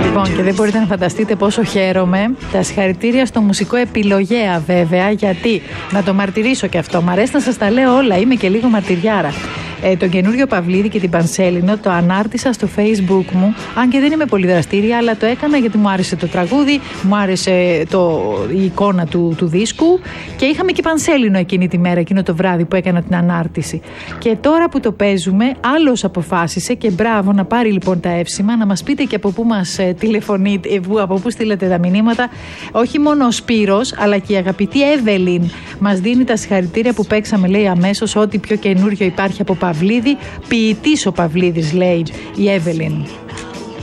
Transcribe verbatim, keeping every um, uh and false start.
Λοιπόν, και δεν μπορείτε να φανταστείτε πόσο χαίρομαι. Τα συγχαρητήρια στο μουσικό επιλογέα, βέβαια, γιατί να το μαρτυρήσω και αυτό. Μ' αρέσει να σας τα λέω όλα. Είμαι και λίγο μαρτυριάρα. Ε, τον καινούριο Παυλίδη και την Πανσέλινο το ανάρτησα στο Facebook μου. Αν και δεν είμαι πολύ δραστήρια, αλλά το έκανα γιατί μου άρεσε το τραγούδι, μου άρεσε το, η εικόνα του, του δίσκου. Και είχαμε και Πανσέλινο εκείνη τη μέρα, εκείνο το βράδυ που έκανα την ανάρτηση. Και τώρα που το παίζουμε, άλλος αποφάσισε και μπράβο να πάρει λοιπόν τα εύσημα, να μας πείτε και από πού μας ε, τηλεφωνείτε, ε, από πού στείλετε τα μηνύματα. Όχι μόνο ο Σπύρος, αλλά και η αγαπητή Εύελιν μας δίνει τα συγχαρητήρια που παίξαμε, λέει αμέσως, ό,τι πιο καινούριο υπάρχει από Παυλίδη. Ποιητής ο Παυλίδης, λέει η Εύελιν.